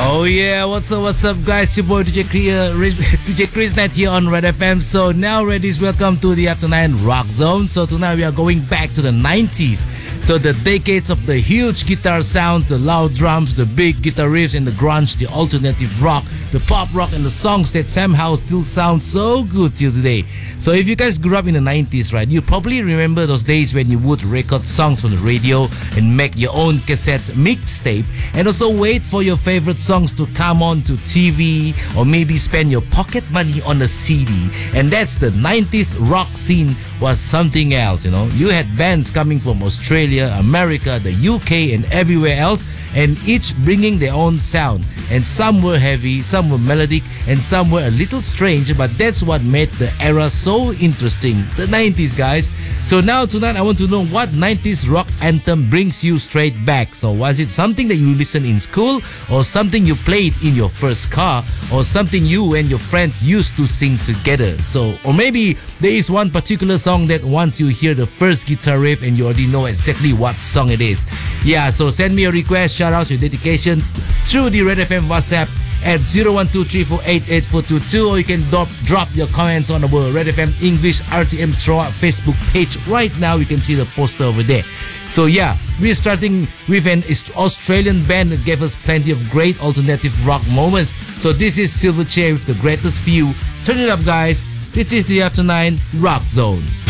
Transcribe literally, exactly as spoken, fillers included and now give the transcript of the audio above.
Oh yeah, what's up, what's up guys, your boy D J, D J Chris Knight here on Red F M. So now ladies, welcome to the After nine Rock Zone. So tonight we are going back to the nineties. So the decades of the huge guitar sounds, the loud drums, the big guitar riffs, and the grunge, the alternative rock, the pop rock, and the songs that somehow still sound so good till today. So if you guys grew up in the nineties, right, you probably remember those days when you would record songs from the radio and make your own cassette mixtape, and also wait for your favorite songs to come on to T V, or maybe spend your pocket money on a C D. And that's the nineties rock scene was something else, you know. You had bands coming from Australia, America, the U K, and everywhere else, and each bringing their own sound. And some were heavy, some were melodic, and some were a little strange, but that's what made the era so interesting, the nineties, guys. So now tonight I want to know what nineties rock anthem brings you straight back. So was it something that you listened in school, or something you played in your first car, or something you and your friends used to sing together? So, or maybe there is one particular song that once you hear the first guitar riff and you already know exactly what song it is. Yeah, so send me a request, shout out your dedication through the Red F M WhatsApp at zero one two three four eight eight four two two, or you can drop, drop your comments on our Red F M English R T M Sarawak Facebook page. Right now you can see the poster over there. So yeah, we're starting with an Australian band that gave us plenty of great alternative rock moments. So this is Silverchair with The Greatest View. Turn it up, guys. This is the After nine Rock Zone.